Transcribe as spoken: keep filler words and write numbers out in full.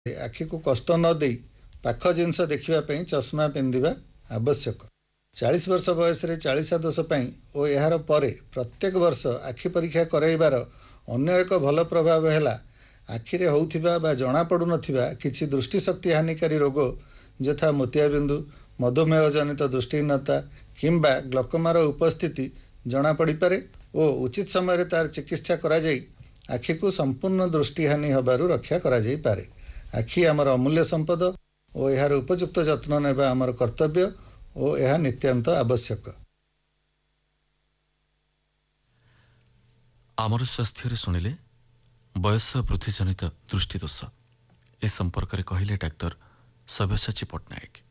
आखि को कष्ट न दे पाख जिनस देखा चश्मा पिंधिबा आवश्यक। चालीस वर्ष बयस चालीसा दोष और यार परे प्रत्येक वर्ष आखि परीक्षा कराइबार अन्य एक भल प्रभाव है आखिरे होउथिबा बा जणा पडु नथिबा किछि दृष्टिशक्ति हानिकारी रोग यथा मोतियाबिंदु, मधुमेह जनित दृष्टिहीनता किंबा ग्लकोमार उपस्थिति जणा पड़ी पारे और उचित समय तार चिकित्सा करा जाई आखि को संपूर्ण दृष्टिहानि हबारु रक्षा करा जाई पारे। आखि आमर अमूल्य संपद और यार उपयुक्त जत्न नेबा आमर कर्तव्य और यह नित्यांत आवश्यक। आमर स्वास्थ्य शुणिले बयस वृद्धि जनित दृष्टिदोष ए संपर्क में कहले डाक्तर सब्यसाची पट्टनायक।